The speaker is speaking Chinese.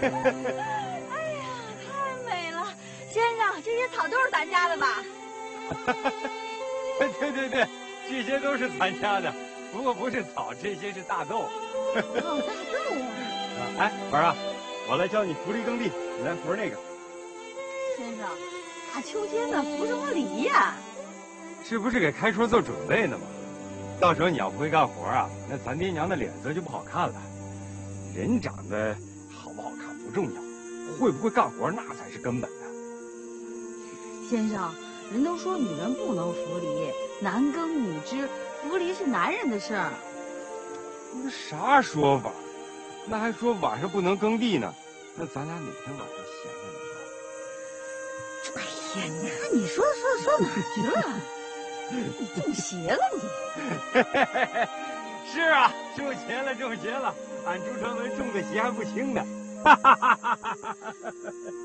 哎呀，太美了！先生，这些草都是咱家的吧？ 对，这些都是咱家的，不过不是草，这些是大豆。 哦，大豆。 哎，玩啊，我来教你扶犁耕地，你来扶那个。 先生，大秋天的扶什么犁呀？ 这不是给开春做准备呢吗？到时候你要不会干活啊，那咱爹娘的脸色就不好看了。人长得好不好看不重要，会不会干活那才是根本的。 先生，人都说女人不能扶犁，男耕女织，扶犁是男人的事儿。 那啥说法？那还说晚上不能耕地呢？那咱俩哪天晚上闲着呢？ 哎呀，你看你说哪儿去了？你中邪了你！ 是啊，中邪了！俺朱成文中的邪还不轻呢。